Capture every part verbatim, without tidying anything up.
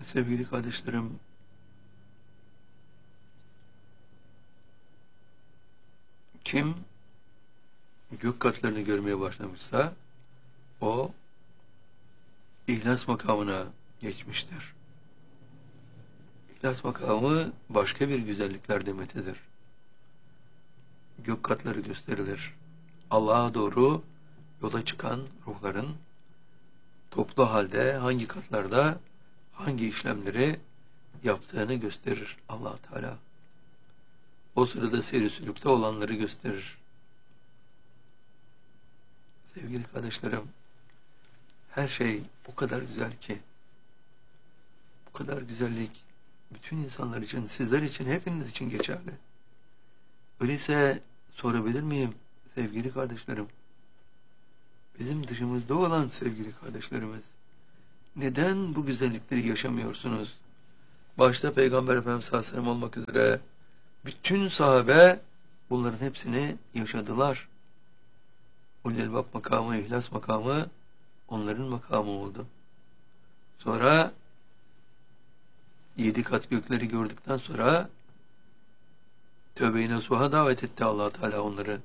Sevgili kardeşlerim, kim gök katlarını görmeye başlamışsa o ihlas makamına geçmiştir. İhlas makamı başka bir güzellikler demetidir. Gök katları gösterilir. Allah'a doğru yola çıkan ruhların toplu halde hangi katlarda hangi işlemleri yaptığını gösterir Allah Teala. O sırada seyri sülükte olanları gösterir. Sevgili kardeşlerim, her şey o kadar güzel ki, bu kadar güzellik bütün insanlar için, sizler için, hepiniz için geçerli. Öyleyse sorabilir miyim sevgili kardeşlerim? Bizim dışımızda olan sevgili kardeşlerimiz, neden bu güzellikleri yaşamıyorsunuz? Başta Peygamber Efendimiz sallallahu aleyhi ve sellem olmak üzere bütün sahabe bunların hepsini yaşadılar. Ulul Elbab makamı, ihlas makamı onların makamı oldu. Sonra yedi kat gökleri gördükten sonra tövbe-i nasuha davet etti Allah Teala onları.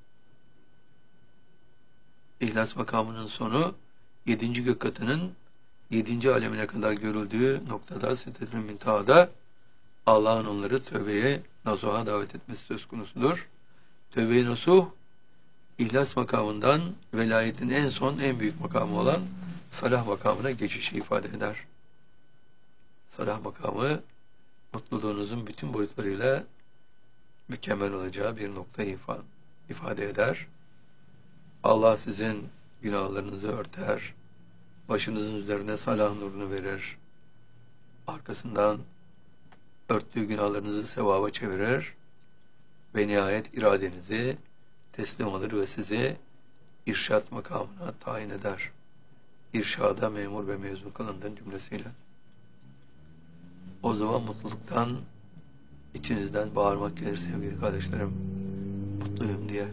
İhlas makamının sonu yedinci gök katının yedinci alemine kadar görüldüğü noktada Sidretül Münteha'da Allah'ın onları tövbeye nasuha davet etmesi söz konusudur. Tövbe-i nasuh İhlas makamından velayetin en son en büyük makamı olan salah makamına geçişi ifade eder. Salah makamı mutluluğunuzun bütün boyutlarıyla mükemmel olacağı bir noktayı ifade eder. Allah sizin günahlarınızı örter, başınızın üzerine salah nurunu verir. Arkasından örttüğü günahlarınızı sevaba çevirir ve nihayet iradenizi teslim alır ve sizi irşat makamına tayin eder. İrşada memur ve mezun kılındığın cümlesiyle. O zaman mutluluktan içinizden bağırmak gelir sevgili kardeşlerim. Mutluyum diye.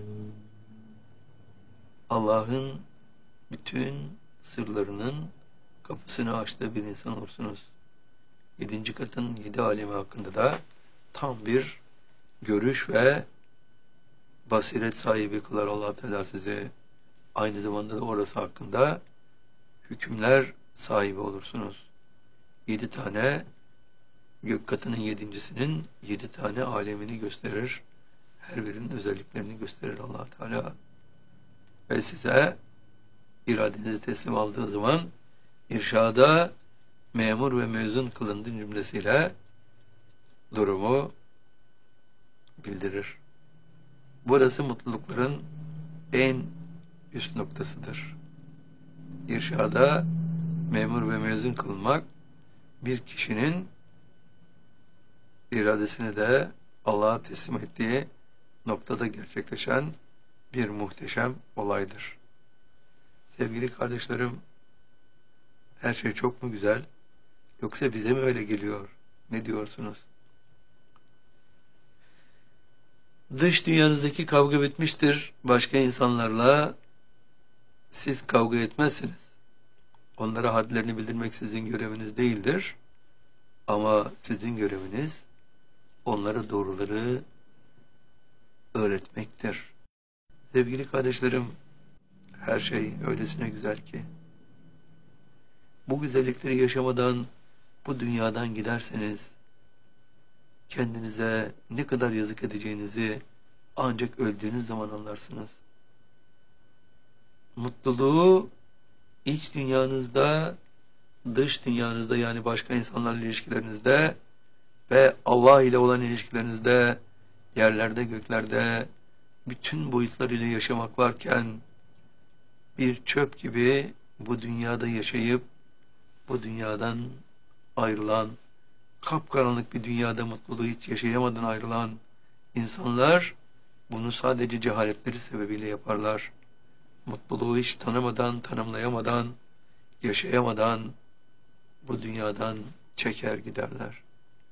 Allah'ın bütün sırlarının kapısını açtığı bir insan olursunuz. Yedinci katın yedi alemi hakkında da tam bir görüş ve basiret sahibi kılar Allah Teala sizi. Aynı zamanda da orası hakkında hükümler sahibi olursunuz. Yedi tane gök katının yedincisinin yedi tane alemini gösterir. Her birinin özelliklerini gösterir Allah Teala. Ve size iradenizi teslim aldığı zaman irşada memur ve mezun kılındığı cümlesiyle durumu bildirir. Burası mutlulukların en üst noktasıdır. İrşada memur ve mezun kılmak bir kişinin iradesini de Allah'a teslim ettiği noktada gerçekleşen bir muhteşem olaydır. Sevgili kardeşlerim, her şey çok mu güzel? Yoksa bize mi öyle geliyor? Ne diyorsunuz? Dış dünyanızdaki kavga bitmiştir. Başka insanlarla siz kavga etmezsiniz. Onlara hadlerini bildirmek sizin göreviniz değildir. Ama sizin göreviniz onlara doğruları öğretmektir. Sevgili kardeşlerim, her şey öylesine güzel ki bu güzellikleri yaşamadan bu dünyadan giderseniz kendinize ne kadar yazık edeceğinizi ancak öldüğünüz zaman anlarsınız. Mutluluğu iç dünyanızda, dış dünyanızda yani başka insanlarla ilişkilerinizde ve Allah ile olan ilişkilerinizde, yerlerde, göklerde bütün boyutlarıyla yaşamak varken bir çöp gibi bu dünyada yaşayıp bu dünyadan ayrılan, kapkaranlık bir dünyada mutluluğu hiç yaşayamadan ayrılan insanlar bunu sadece cehaletleri sebebiyle yaparlar. Mutluluğu hiç tanımadan, tanımlayamadan, yaşayamadan bu dünyadan çeker giderler.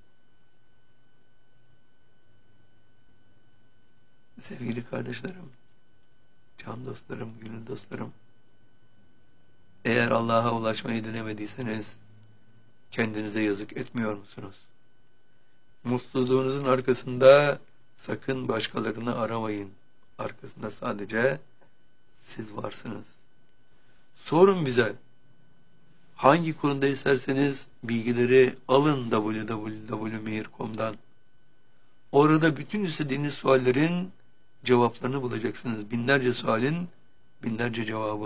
Sevgili kardeşlerim, can dostlarım, gönül dostlarım, eğer Allah'a ulaşmayı dilemediyseniz kendinize yazık etmiyor musunuz? Mutluluğunuzun arkasında sakın başkalarını aramayın. Arkasında sadece siz varsınız. Sorun bize. Hangi konuda isterseniz bilgileri alın w w w nokta mehir nokta com'dan. Orada bütün istediğiniz suallerin cevaplarını bulacaksınız. Binlerce sualin binlerce cevabı.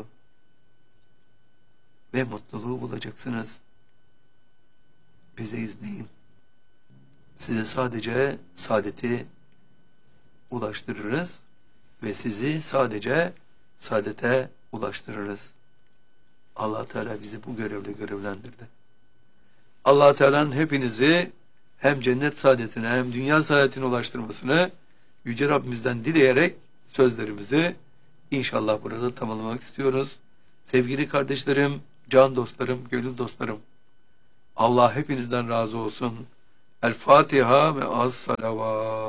Ve mutluluğu bulacaksınız. Bizi izleyin. Size sadece saadeti ulaştırırız ve sizi sadece saadete ulaştırırız. Allah Teala bizi bu görevle görevlendirdi. Allah Teala'nın hepinizi hem cennet saadetine hem dünya saadetine ulaştırmasını Yüce Rabbimizden dileyerek sözlerimizi inşallah burada tamamlamak istiyoruz. Sevgili kardeşlerim, can dostlarım, gönül dostlarım, Allah hepinizden razı olsun. El Fatiha ve az salavat.